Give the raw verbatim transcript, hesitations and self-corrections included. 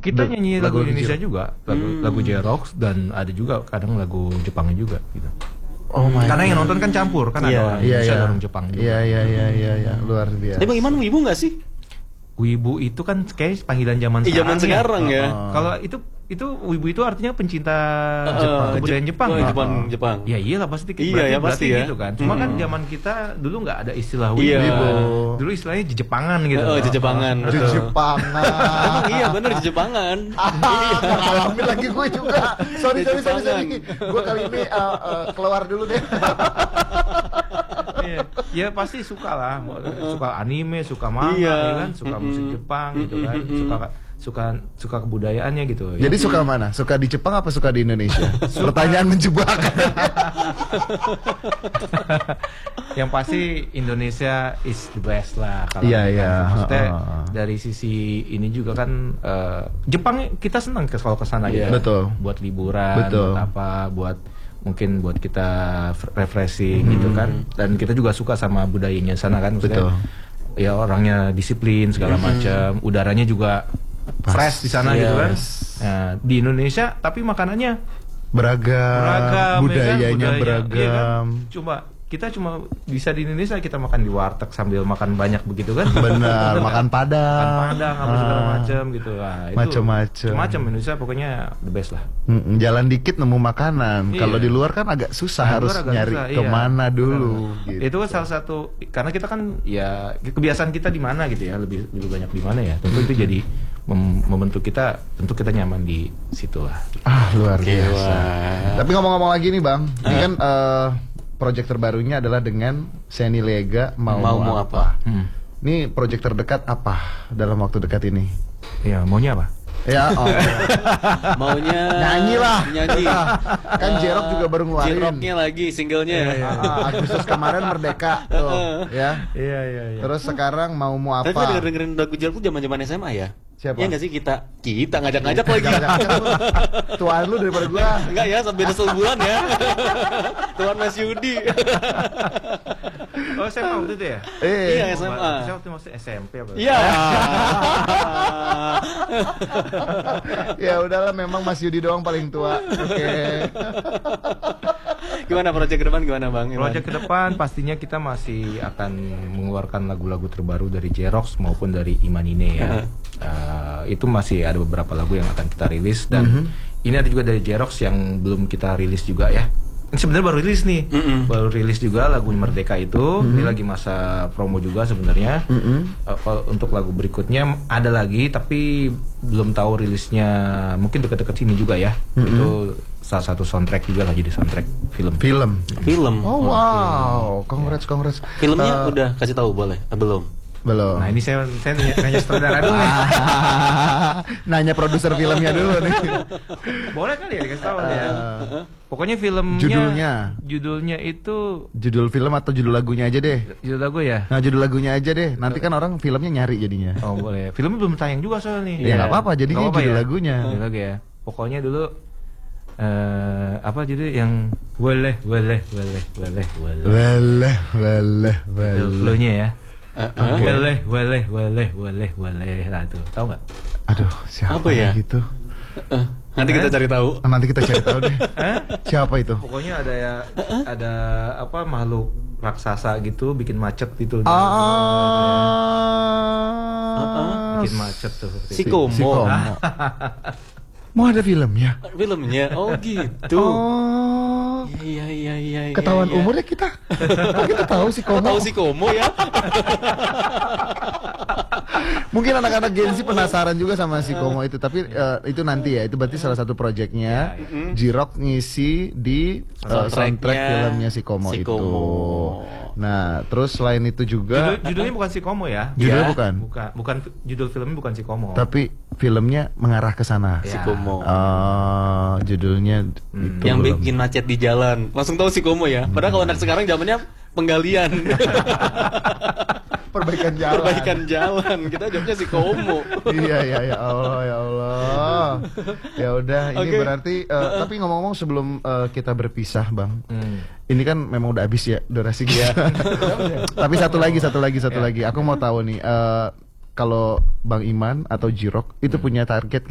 Kita nyanyi lagu, lagu Indonesia J-Rock. juga, lagu, hmm. lagu J-Rock, dan ada juga kadang lagu Jepangnya juga gitu. Oh my Karena God. yang nonton kan campur, kan yeah, ada orang yeah, Indonesia yeah. dan orang Jepang juga. Iya iya iya iya ya. Luar biasa. Tapi Bang Iman wibu nggak sih? Wibu itu kan kayak panggilan zaman Eh, sekarang. zaman sekarang ya. Uh, Kalau itu itu wibu itu artinya pencinta Uh, Jepang, kebudayaan Jepang. Oh, kan? Jepang, Jepang. Ya iyalah pasti. Iya, berarti, ya, pasti berarti ya. gitu kan. Cuma Hmm. kan zaman kita dulu nggak ada istilah wibu. Iya. Dulu istilahnya Jepangan gitu. Oh, Jepangan. betul. Jepangan. Emang iya bener Jepangan. Iya, ngalamin lagi gue juga. Sorry sorry sorry sorry. Jepangan. Gue kali ini uh, uh, keluar dulu deh. Iya. Ya pasti suka lah, suka anime, suka manga, Iya. ya kan, suka Mm-mm. musik Jepang gitu kan, Mm-mm. suka suka suka kebudayaannya gitu. Jadi suka mana? Suka di Jepang apa suka di Indonesia? Pertanyaan menjebak. Yang pasti Indonesia is the best lah kalau Iya, kan. iya. Maksudnya Uh-uh. dari sisi ini juga kan uh, Jepang kita senang ke kalau ke sana Iya. gitu. Betul. Buat liburan, Betul. buat apa, buat mungkin buat kita refreshing gitu kan. Dan kita juga suka sama budayanya sana kan, maksudnya. Betul. Ya orangnya disiplin segala macam, udaranya juga Pas. fresh di sana Yes. gitu kan. Nah, di Indonesia tapi makanannya Beragam, beragam, budayanya ya kan? Budaya, beragam. iya kan? Coba kita cuma bisa di Indonesia kita makan di warteg sambil makan banyak begitu kan? Benar, makan padang. Makan padang apa segala Ah. macam gitu lah. Itu Macem-macem. Macam Indonesia pokoknya the best lah. Mm, jalan dikit nemu makanan. Iya. Kalau di luar kan agak susah Nah, harus luar agak nyari susah, iya. kemana dulu. Benar. Gitu. Itu kan salah satu karena kita kan ya kebiasaan kita di mana gitu ya, lebih lebih banyak di mana ya. Tentu itu jadi mem- membentuk kita, tentu kita nyaman di situ lah. Ah luar Oke, biasa. wah. Tapi ngomong-ngomong lagi nih bang, ini kan eh, project terbarunya adalah dengan Seni Lega mau Mau mau Mau apa? Hmm. Ini project terdekat apa dalam waktu dekat ini? Ya maunya apa? Ya, oh. Maunya Nyanyi lah. Nyanyi. Kan J-Rock juga baru ngeluarin. J-Rocknya lagi singlenya. Ah, Agustus kemarin Merdeka tuh, ya. Iya iya iya. Terus sekarang mau mau Tapi apa? denger dengerin lagu J-Rock tuh zaman-zaman S M A ya? Siapa? Iya nggak sih kita? Kita ngajak-ngajak lagi. Tuan lu daripada gua. Enggak ya, sampai beda sebulan ya. Tuan Mas Yudi. Oh, S M A waktu itu ya? Eh, Iya, S M A. Saya waktu masih S M P apa? Iya. ya udahlah, memang Mas Yudi doang paling tua. Oke. Gimana proyek ke depan gimana Bang? Iman? Project ke depan pastinya kita masih akan mengeluarkan lagu-lagu terbaru dari J-Rock maupun dari Imanine ya. Uh, itu masih ada beberapa lagu yang akan kita rilis dan Mhm. ini ada juga dari J-Rock yang belum kita rilis juga ya. Ini sebenarnya baru rilis nih, Mm-mm. baru rilis juga lagu Merdeka itu. Ini lagi masa promo juga sebenarnya. Mhm. Uh, kalau untuk lagu berikutnya ada lagi tapi belum tahu rilisnya, mungkin dekat-dekat sini juga ya. Itu salah satu soundtrack juga lah, jadi soundtrack film. Film. Film. Oh wow, congrats congrats. Filmnya Eh, udah kasih tahu boleh? Eh, belum. belum. Nah ini saya saya nanya, nanya sutradara dulu nih. Nanya produser filmnya dulu nih. Boleh kali ya dikasih tahu ya. Eh, Pokoknya filmnya Judulnya? judulnya itu judul film atau judul lagunya aja deh. judul lagu ya. Nah judul lagunya aja deh. Nanti kan orang filmnya nyari jadinya. Oh boleh. Filmnya belum tayang juga soalnya nih. Ya nggak apa-apa, jadinya Nggak apa-apa judul ya? lagunya. Judul lagu ya. Pokoknya dulu eh apa judul yang boleh boleh boleh boleh boleh. Weleh, weleh, Itu weleh. flow-nya ya. Eh, eh. Boleh boleh boleh boleh boleh. Nah tuh, tahu nggak? Aduh, siapa Apa ya? gitu? Eh, nanti kita cari tahu. Nah, nanti kita cari tahu deh. Hah? Siapa itu? Pokoknya ada ya ada apa makhluk raksasa gitu bikin macet gitu. Ah, Bikin macet tuh. seperti Si itu. Komo. Si Komo. Mau ada filmnya? Filmnya. Oh gitu. Oh, Iya iya iya. iya, ketahuan iya. umurnya kita. Kok kita tahu si Kok Komo? tahu si Komo ya? Mungkin anak-anak Gen Z penasaran juga sama si Komo itu, tapi eh, itu nanti ya. Itu berarti salah satu proyeknya. J-Rock ngisi di eh, soundtrack Soundtracknya filmnya si Komo si itu. Komo. Nah, terus selain itu juga, Judul, judulnya bukan si Komo ya. Judulnya Iya. bukan? Bukan, bukan judul filmnya bukan si Komo. tapi filmnya mengarah ke sana. Si Ya. Komo. Oh, judulnya Hmm. itu Yang belum. bikin macet di jalan. Langsung tahu si Komo ya. Padahal kalau anak sekarang zamannya penggalian. perbaikan jalan. Perbaikan jalan. Kita jawabnya si Komo. Iya iya ya Allah ya Allah. Ya udah, ini Oke. berarti eh, tapi ngomong-ngomong sebelum eh, kita berpisah, Bang. Hmm. Ini kan memang udah habis ya durasi kita. Tapi satu lagi, satu lagi, satu lagi. Aku mau tahu nih, eh, kalau Bang Iman atau J-Rock itu punya target